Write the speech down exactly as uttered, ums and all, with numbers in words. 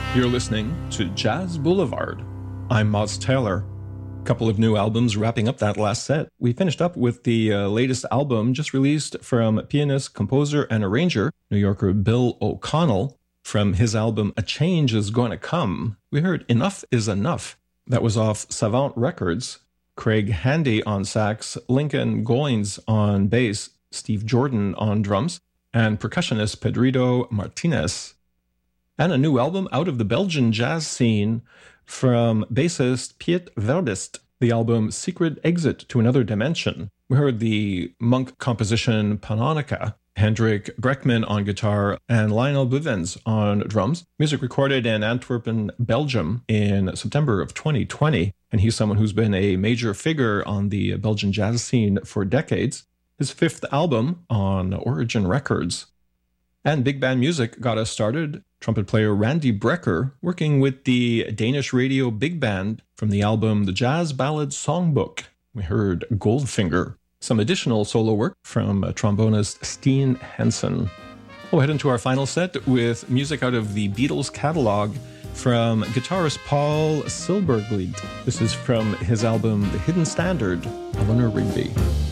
You're listening to Jazz Boulevard. I'm Moz Taylor. A couple of new albums wrapping up that last set. We finished up with the uh, latest album just released from pianist, composer, and arranger, New Yorker Bill O'Connell. From his album A Change Is Gonna Come, we heard Enough Is Enough. That was off Savant Records. Craig Handy on sax, Lincoln Goins on bass, Steve Jordan on drums, and percussionist Pedrito Martinez. And a new album out of the Belgian jazz scene from bassist Piet Verdist, the album Secret Exit to Another Dimension. We heard the monk composition Panonica, Hendrik Breckman on guitar, and Lionel Buvens on drums. Music recorded in Antwerp, Belgium in September of twenty twenty. And he's someone who's been a major figure on the Belgian jazz scene for decades. His fifth album on Origin Records. And big band music got us started. Trumpet player Randy Brecker working with the Danish radio big band from the album The Jazz Ballad Songbook. We heard Goldfinger. Some additional solo work from trombonist Steen Hansen. We'll head into our final set with music out of the Beatles catalog from guitarist Paul Silberglied. This is from his album The Hidden Standard, Eleanor Rigby.